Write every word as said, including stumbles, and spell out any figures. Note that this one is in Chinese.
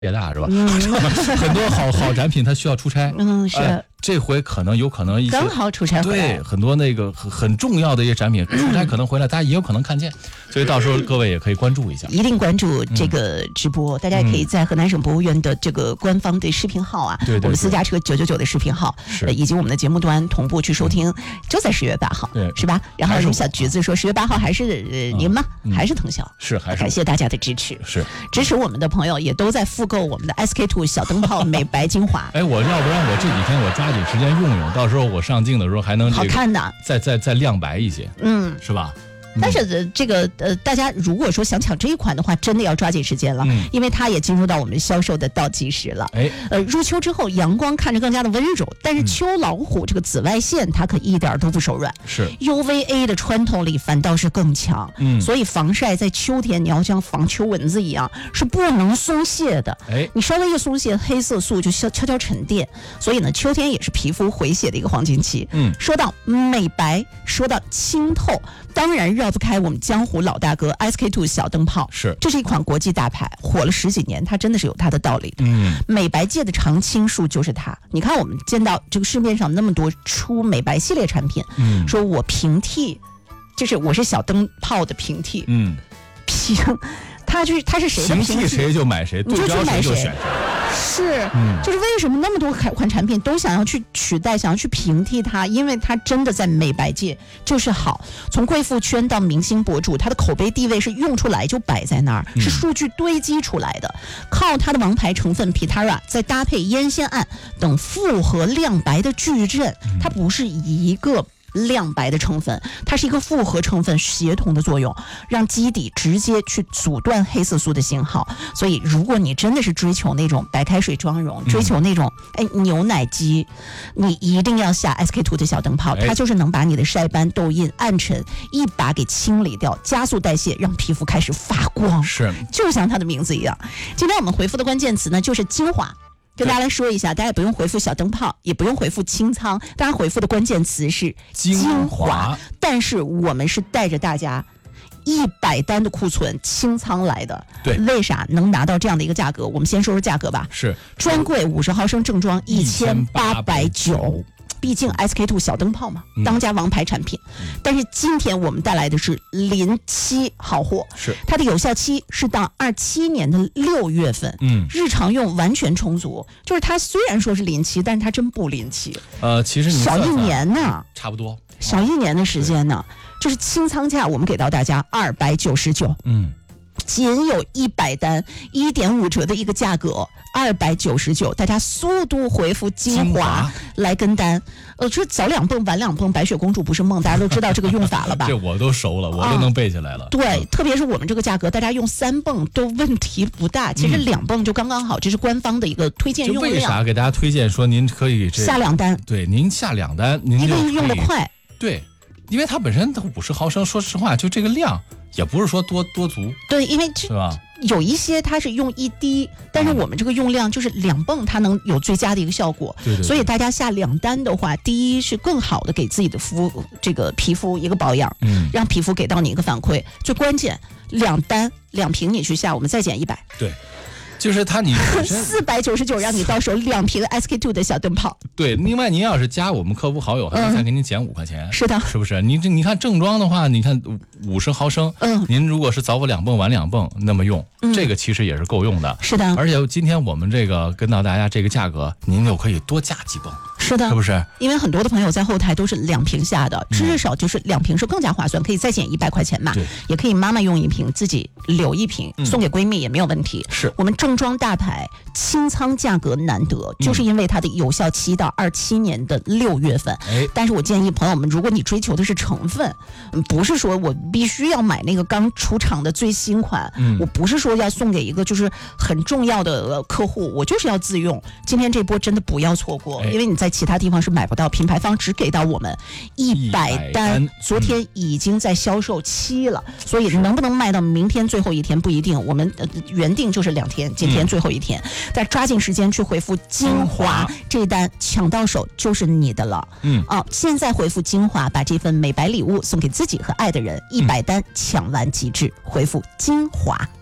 别大是吧？嗯、很多好好展品它需要出差， 嗯是、呃， 这回可能有可能一些刚好出差回来， 对很多那个很很重要的一些展品出差可能回来，大家也有可能看见，所以到时候各位也可以关注一下， 一定关注这个直播，嗯、大家也可以在河南省博物院的这个官方的视频号啊， 对对对， 我们私家车九九九的视频号，呃，以及我们的节目端同步去收听，嗯、就在十月八号， 对， 是吧？然后我们小橘子说十月八号还是、呃、您吗？ 嗯、 还是腾讯？ 是还是感谢大家的支持， 是支持我们的朋友也都在复购我们的 S K two 小灯泡美白精华。 哎，我要不然我这几天我抓紧时间用用，到时候我上镜的时候还能、这个、 好看的， 再再再亮白一些， 嗯， 是吧？ 但是这个呃，大家如果说想抢这一款的话，真的要抓紧时间了， 嗯、 因为它也进入到我们销售的倒计时了。 哎， 呃，入秋之后，阳光看着更加的温柔，但是秋老虎这个紫外线它可一点都不手软， 是 U V A 的穿透力反倒是更强。 嗯， 所以防晒在秋天你要像防秋蚊子一样，是不能松懈的。 哎， 你稍微一松懈，黑色素就悄悄悄沉淀。所以呢，秋天也是皮肤回血的一个黄金期。 嗯， 说到美白，说到清透，当然绕不开我们江湖老大哥 S K two 小灯泡， 是， 这是一款国际大牌，火了十几年，它真的是有它的道理的。 嗯， 美白界的常青树就是它。你看我们见到这个市面上那么多出美白系列产品， 嗯，说我平替，就是我是小灯泡的平替， 嗯， 平，它就是它是谁的平替， 谁就买谁， 你就去买谁， 就选谁。 是， 嗯， 就是为什么那么多款产品都想要去取代，想要去平替它，因为它真的在美白界就是好。从贵妇圈到明星博主，它的口碑地位是用出来就摆在那儿， 嗯、 是数据堆积出来的。靠它的王牌成分 Pitara， 再搭配烟酰胺等复合亮白的矩阵，它不是一个亮白的成分，它是一个复合成分协同的作用，让基底直接去阻断黑色素的信号。所以如果你真的是追求那种白开水妆容，追求那种哎牛奶肌，你一定要下 S K two 的小灯泡，它就是能把你的晒斑痘印暗沉一把给清理掉，加速代谢，让皮肤开始发光， 是就像它的名字一样。今天我们回复的关键词呢就是精华，跟大家来说一下，大家也不用回复小灯泡，也不用回复清仓，大家回复的关键词是精华，但是我们是带着大家一百单的库存清仓来的。 对， 为啥能拿到这样的一个价格？我们先说说价格吧。 是专柜五十毫升正装一千八百九。毕竟 S K two 小灯泡嘛，当家王牌产品。嗯、但是今天我们带来的是临期好货， 是它的有效期是到二七年的六月份， 嗯， 日常用完全充足。就是它虽然说是临期，但是它真不临期。 呃，其实你小一年呢， 差不多小一年的时间呢，就是清仓价我们给到大家二百九十九， 嗯。 仅有一百单，一点五折的一个价格，二百九十九，大家速度回复精华来跟单。呃，这早两蹦晚两蹦，白雪公主不是梦，大家都知道这个用法了吧？ 这我都熟了，我都能背起来了。啊、 对、嗯，特别是我们这个价格，大家用三蹦都问题不大，其实两蹦就刚刚好，这是官方的一个推荐用量。 为啥给大家推荐说您可以这下两单？ 对，您下两单，您就可以用得快。 对，因为它本身五十毫升，说实话，就这个量。也不是说多多足， 对，因为是吧？ 有一些它是用一滴，但是我们这个用量就是两泵，它能有最佳的一个效果。 对对对， 所以大家下两单的话，第一是更好的给自己的肤这个皮肤一个保养， 嗯， 让皮肤给到你一个反馈。最关键，两单两瓶你去下，我们再减一百。 对。就是它，你四百九十九让你到手两瓶 S K two 的小灯泡。 对，另外您要是加我们客服好友，还能再给您减五块钱。 是的， 是不是？您这你看正装的话，你看五十毫升， 嗯， 您如果是早午两泵晚两泵那么用，嗯、这个其实也是够用的。 是的， 而且今天我们这个跟到大家这个价格，您又可以多加几泵。 是的， 是不是？ 因为很多的朋友在后台都是两瓶下的， 嗯、 至少就是两瓶是更加划算，可以再减一百块钱嘛。 对， 也可以妈妈用一瓶，自己留一瓶， 嗯、 送给闺蜜也没有问题。 是我们正装大牌，清仓价格难得， 嗯、 就是因为它的有效期到二七年的六月份。 哎， 但是我建议朋友们，如果你追求的是成分，不是说我必须要买那个刚出厂的最新款， 嗯、 我不是说要送给一个就是很重要的客户，我就是要自用。今天这波真的不要错过， 哎、 因为你在其他地方是买不到，品牌方只给到我们一百单，昨天已经在销售期了，嗯、所以能不能卖到明天最后一天不一定，我们、呃、原定就是两天，今天最后一天，再、嗯、抓紧时间去回复精华，这单抢到手就是你的了。 嗯啊，现在回复精华，把这份美白礼物送给自己和爱的人，一百单抢完即至，回复精华。